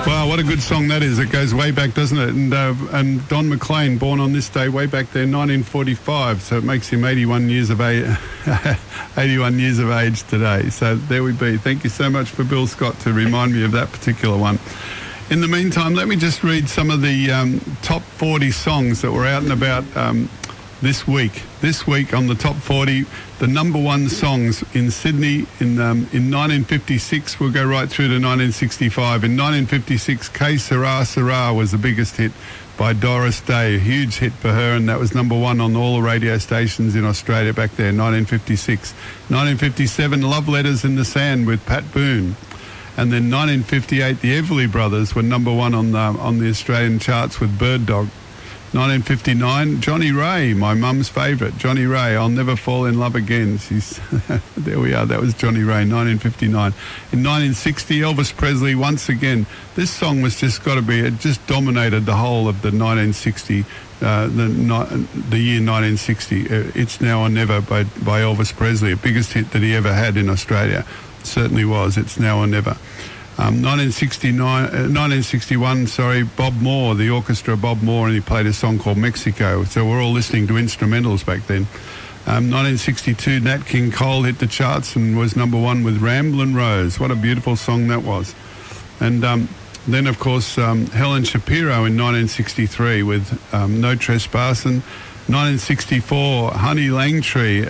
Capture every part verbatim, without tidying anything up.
Wow, what a good song that is. It goes way back, doesn't it? And uh, and Don McLean, born on this day way back there, nineteen forty-five. So it makes him eighty-one years of age, eighty-one years of age today. So there we be. Thank you so much for Bill Scott to remind me of that particular one. In the meantime, let me just read some of the um, top forty songs that were out and about um, this week. This week on the top forty, the number one songs in Sydney in um, in nineteen fifty-six. We'll go right through to nineteen sixty-five. In nineteen fifty-six, Que Sera Sera was the biggest hit by Doris Day. A huge hit for her, and that was number one on all the radio stations in Australia back there, nineteen fifty-six. nineteen fifty-seven, Love Letters in the Sand with Pat Boone. And then nineteen fifty-eight, the Everly Brothers were number one on the, on the Australian charts with Bird Dog. nineteen fifty-nine, Johnny Ray, my mum's favourite, Johnny Ray, I'll Never Fall in Love Again. She's there we are, that was Johnny Ray, nineteen fifty-nine. In nineteen sixty, Elvis Presley, once again. This song was just got to be, it just dominated the whole of the nineteen sixty, uh, the the year nineteen sixty. It's Now or Never by, by Elvis Presley, the biggest hit that he ever had in Australia. It certainly was, It's Now or Never. Um, nineteen sixty-nine, uh, nineteen sixty-one, sorry, Bob Moore, the orchestra Bob Moore, and he played a song called Mexico. So we're all listening to instrumentals back then. Um, nineteen sixty-two, Nat King Cole hit the charts and was number one with Ramblin' Rose. What a beautiful song that was. And um, then, of course, um, Helen Shapiro in nineteen sixty-three with um, No Trespassing. nineteen sixty-four, Honey Langtree,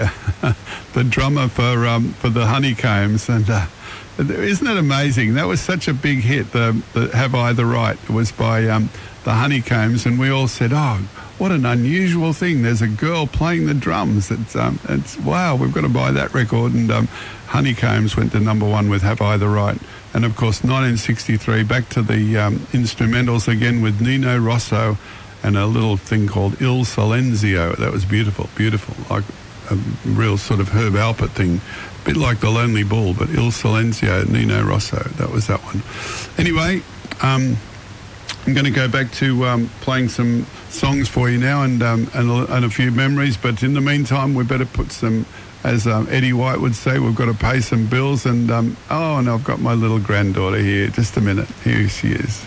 the drummer for um, for the Honeycombs, and uh, isn't that amazing? That was such a big hit, the, the Have I the Right. It was by um, the Honeycombs, and we all said, oh, what an unusual thing. There's a girl playing the drums. It's, um, it's wow, we've got to buy that record. And um, Honeycombs went to number one with Have I the Right. And, of course, nineteen sixty-three, back to the um, instrumentals again with Nino Rosso and a little thing called Il Silenzio. That was beautiful, beautiful, like a real sort of Herb Alpert thing. A bit like The Lonely Bull, but Il Silenzio, Nino Rosso. That was that one. Anyway, um, I'm going to go back to um, playing some songs for you now and, um, and, a, and a few memories. But in the meantime, we better put some, as um, Eddie White would say, we've got to pay some bills. And, um, oh, and I've got my little granddaughter here. Just a minute. Here she is.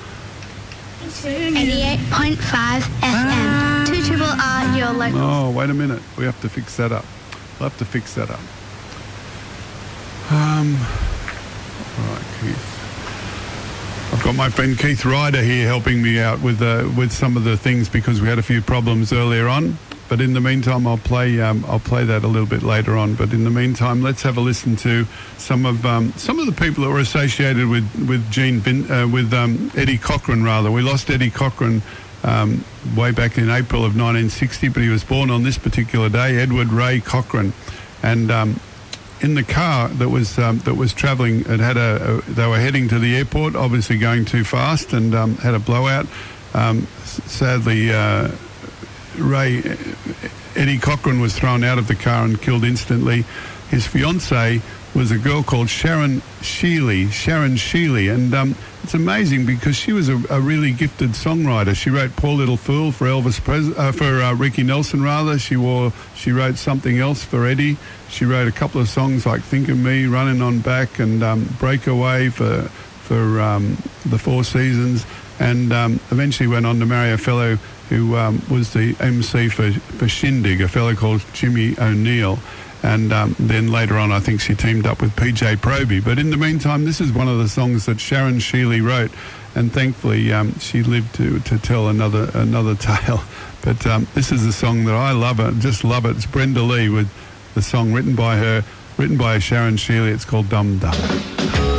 eighty-eight point five F M. two Triple R, your local. Oh, wait a minute. We have to fix that up. We'll have to fix that up. Um, all right, Keith. I've got my friend Keith Ryder here helping me out with uh, with some of the things because we had a few problems earlier on. But in the meantime, I'll play um, I'll play that a little bit later on. But in the meantime, let's have a listen to some of um, some of the people that were associated with with Gene Vin- uh, with um, Eddie Cochran. Rather, we lost Eddie Cochran um, way back in April of nineteen sixty, but he was born on this particular day, Edward Ray Cochran, and. Um, In the car that was um, that was travelling, it had a, a. They were heading to the airport, obviously going too fast, and um, had a blowout. Um, sadly, uh, Ray Eddie Cochran was thrown out of the car and killed instantly. His fiancée was a girl called Sharon Sheely, Sharon Sheely, and um, it's amazing because she was a, a really gifted songwriter. She wrote "Poor Little Fool" for Elvis Pres- uh, for uh, Ricky Nelson. Rather, she wore she wrote "Something Else" for Eddie. She wrote a couple of songs like "Think of Me," "Running on Back," and um, "Breakaway" for for um, the Four Seasons, and um, eventually went on to marry a fellow who um, was the M C for, for Shindig, a fellow called Jimmy O'Neill. And um, then later on, I think she teamed up with P J Proby. But in the meantime, this is one of the songs that Sharon Sheely wrote, and thankfully um, she lived to, to tell another another tale. But um, this is a song that I love it, just love it. It's Brenda Lee with the song written by her, written by Sharon Sheely. It's called Dum Dum.